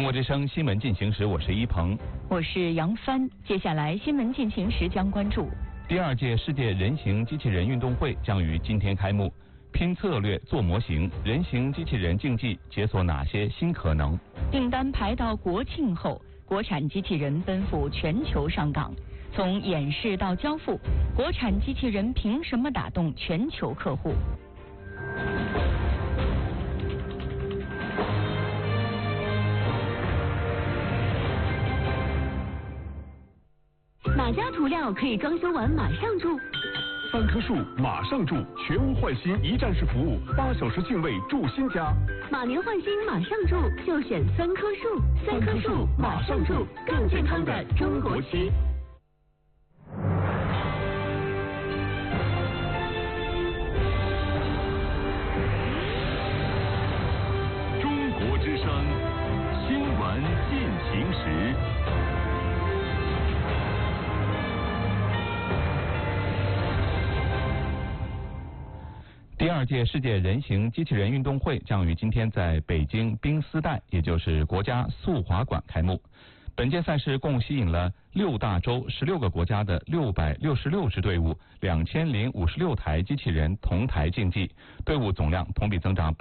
中国之声新闻进行时，我是一鹏， 我是杨帆。接下来新闻进行时将关注第2届世界人形机器人运动会将于今天开幕，拼策略做模型，人形机器人竞技解锁哪些新可能？ 订单排到国庆后，国产机器人奔赴全球上岗。从演示到交付，国产机器人凭什么打动全球客户？ 哪家涂料可以装修完马上住 ？3棵树马上住，全屋换新一站式服务，8小时净位住新家。 马年换新马上住，就选3棵树，3棵树马上住，更健康的中国区。 中国之声新闻进行时。 第2届世界人形机器人运动会将于今天在北京冰丝带，也就是国家速滑馆开幕。本届赛事共吸引了6大洲16个国家的666支队伍，2056台机器人同台竞技，队伍总量同比增长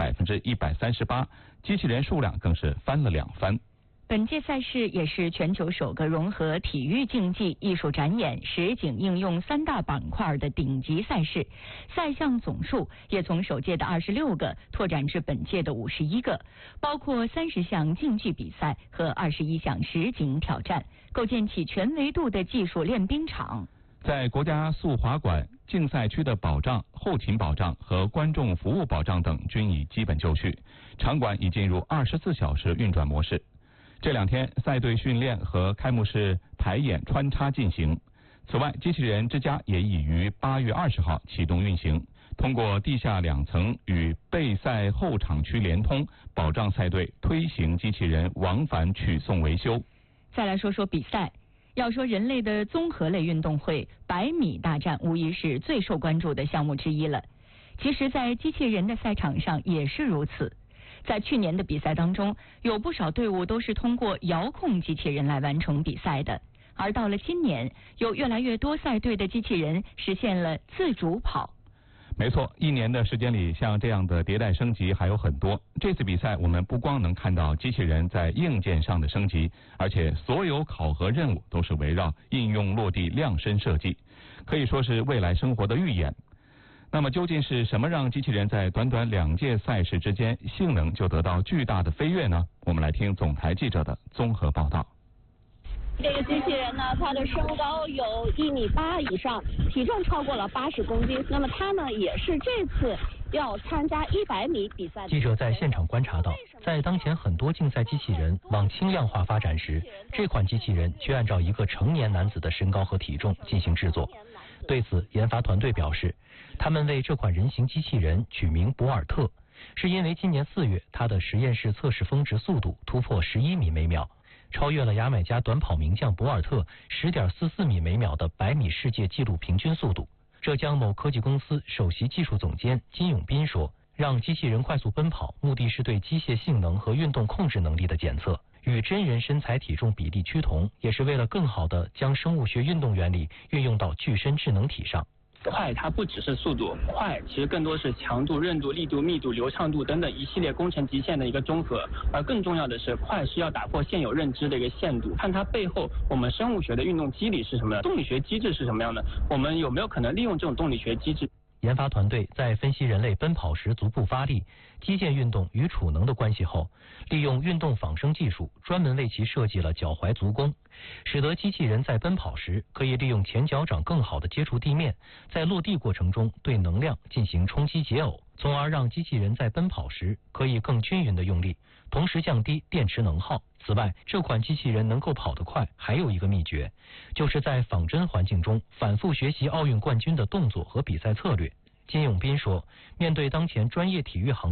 138%，机器人数量更是翻了2番。 本届赛事也是全球首个融合体育竞技、艺术展演、实景应用3大板块的顶级赛事，赛项总数也从首届的26个拓展至本届的51个，包括30项竞技比赛和21项实景挑战，构建起全维度的技术练兵场。 在国家速滑馆，竞赛区的保障、后勤保障和观众服务保障等均已基本就绪，场馆已进入24小时运转模式。这2天赛队训练和开幕式排演穿插进行。此外，机器人之家也已于8月20号启动运行，通过地下2层与备赛后场区联通，保障赛队推行机器人往返取送维修。 再来说说比赛，要说人类的综合类运动会，100米大战无疑是最受关注的项目之一了。其实，在机器人的赛场上也是如此。在去年的比赛当中，有不少队伍都是通过遥控机器人来完成比赛的，而到了今年，有越来越多赛队的机器人实现了自主跑。 没错，1年的时间里，像这样的迭代升级还有很多。这次比赛我们不光能看到机器人在硬件上的升级，而且所有考核任务都是围绕应用落地量身设计，可以说是未来生活的预演。那么究竟是什么让机器人在短短2届赛事之间性能就得到巨大的飞跃呢？我们来听总台记者的综合报道。 这个机器人呢，它的身高有1.8米以上，体重超过了80公斤。那么它呢，也是这次要参加100米比赛的。 记者在现场观察到，在当前很多竞赛机器人往轻量化发展时，这款机器人却按照一个成年男子的身高和体重进行制作。对此，研发团队表示，他们为这款人形机器人取名博尔特，是因为今年4月它的实验室测试峰值速度突破11米每秒，超越了牙买加短跑名将博尔特10.44米每秒的100米世界纪录平均速度。浙江某科技公司首席技术总监金永斌说，让机器人快速奔跑，目的是对机械性能和运动控制能力的检测，与真人身材体重比例趋同，也是为了更好地将生物学运动原理运用到具身智能体上。 快它不只是速度，快其实更多是强度、韧度、力度、密度、流畅度等等一系列工程极限的一个综合，而更重要的是，快是要打破现有认知的一个限度，看它背后我们生物学的运动机理是什么样，动力学机制是什么样的，我们有没有可能利用这种动力学机制。 研发团队在分析人类奔跑时足部发力、肌腱运动与储能的关系后，利用运动仿生技术，专门为其设计了脚踝足弓，使得机器人在奔跑时可以利用前脚掌更好地接触地面，在落地过程中对能量进行冲击解耦，从而让机器人在奔跑时可以更均匀地用力，同时降低电池能耗。此外，这款机器人能够跑得快，还有一个秘诀，就是在仿真环境中反复学习奥运冠军的动作和比赛策略。金永斌说，面对当前专业体育行业